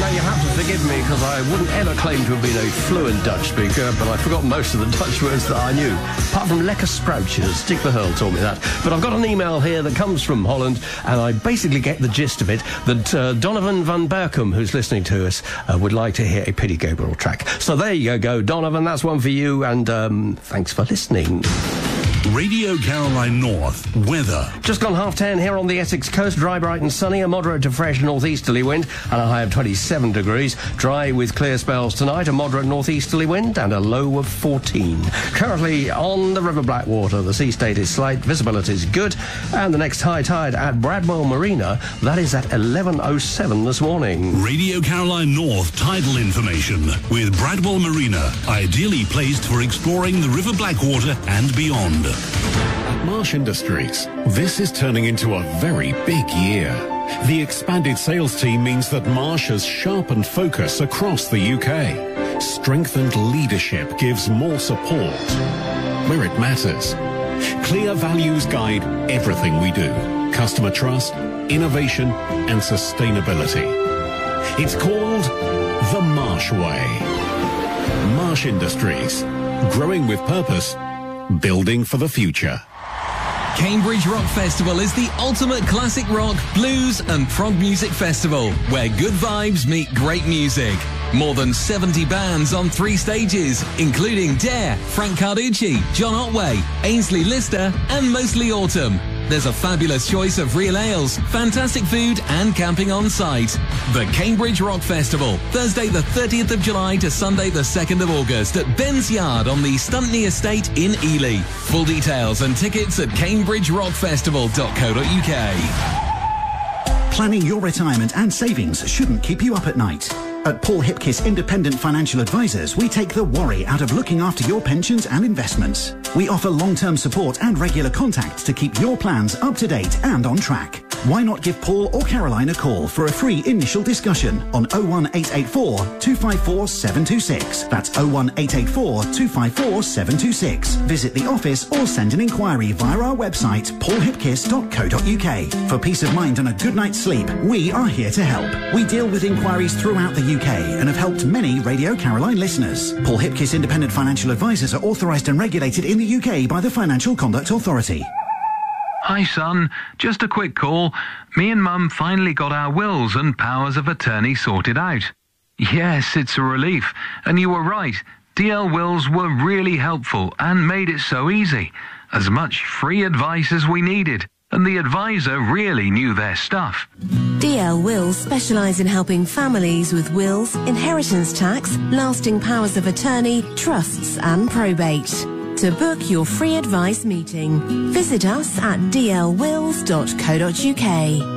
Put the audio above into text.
Now, you have to forgive me because I wouldn't ever claim to have been a fluent Dutch speaker, but I forgot most of the Dutch words that I knew. Apart from lekker spruitjes, Dick Verheul taught me that. But I've got an email here that comes from Holland, and I basically get the gist of it, that Donovan van Berkum, who's listening to us, would like to hear a Pity Gabriel track. So there you go, Donovan, that's one for you, and thanks for listening. Radio Caroline North weather. Just gone 10:30 here on the Essex coast. Dry, bright and sunny. A moderate to fresh northeasterly wind and a high of 27 degrees. Dry with clear spells tonight. A moderate northeasterly wind and a low of 14. Currently on the River Blackwater, the sea state is slight. Visibility is good. And the next high tide at Bradwell Marina, that is at 11:07 this morning. Radio Caroline North tidal information with Bradwell Marina, ideally placed for exploring the River Blackwater and beyond. At Marsh Industries, this is turning into a very big year. The expanded sales team means that Marsh has sharpened focus across the UK. Strengthened leadership gives more support where it matters. Clear values guide everything we do. Customer trust, innovation and sustainability. It's called the Marsh Way. Marsh Industries. Growing with purpose. Building for the future. Cambridge Rock Festival is the ultimate classic rock, blues and prog music festival where good vibes meet great music. More than 70 bands on 3 stages, including Dare, Frank Carducci, John Otway, Ainsley Lister and Mostly Autumn. There's a fabulous choice of real ales, fantastic food and camping on site. The Cambridge Rock Festival, Thursday the 30th of July to Sunday the 2nd of August at Ben's Yard on the Stuntney Estate in Ely. Full details and tickets at cambridgerockfestival.co.uk. Planning your retirement and savings shouldn't keep you up at night. At Paul Hipkiss Independent Financial Advisors, we take the worry out of looking after your pensions and investments. We offer long-term support and regular contact to keep your plans up to date and on track. Why not give Paul or Caroline a call for a free initial discussion on 01884 254 726. That's 01884 254 726. Visit the office or send an inquiry via our website paulhipkiss.co.uk. For peace of mind and a good night's sleep, we are here to help. We deal with inquiries throughout the UK and have helped many Radio Caroline listeners. Paul Hipkiss Independent Financial Advisors are authorised and regulated in the UK by the Financial Conduct Authority. Hi son, just a quick call. Me and Mum finally got our wills and powers of attorney sorted out. Yes, it's a relief. And you were right. DL Wills were really helpful and made it so easy. As much free advice as we needed. And the advisor really knew their stuff. DL Wills specialise in helping families with wills, inheritance tax, lasting powers of attorney, trusts and probate. To book your free advice meeting, visit us at dlwills.co.uk.